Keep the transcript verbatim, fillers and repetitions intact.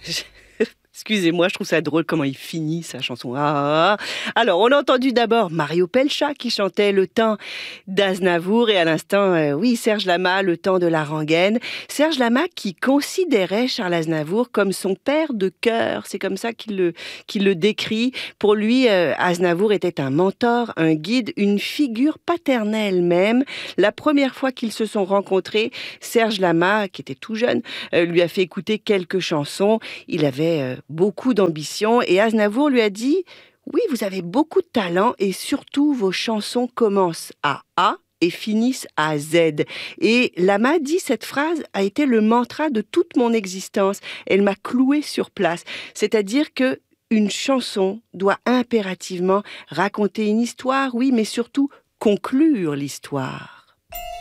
Excusez-moi, je trouve ça drôle comment il finit sa chanson. Ah, ah, ah. Alors, on a entendu d'abord Mario Pelcha qui chantait Le Temps d'Aznavour et à l'instant, euh, oui, Serge Lama, Le Temps de la rengaine. Serge Lama qui considérait Charles Aznavour comme son père de cœur. C'est comme ça qu'il le, qu'il le décrit. Pour lui, euh, Aznavour était un mentor, un guide, une figure paternelle même. La première fois qu'ils se sont rencontrés, Serge Lama, qui était tout jeune, euh, lui a fait écouter quelques chansons. Il avait euh, beaucoup d'ambition et Aznavour lui a dit « Oui, vous avez beaucoup de talent et surtout vos chansons commencent à A et finissent à Z. » Et Lama dit « Cette phrase a été le mantra de toute mon existence. Elle m'a cloué sur place. » C'est-à-dire que une chanson doit impérativement raconter une histoire, oui, mais surtout conclure l'histoire.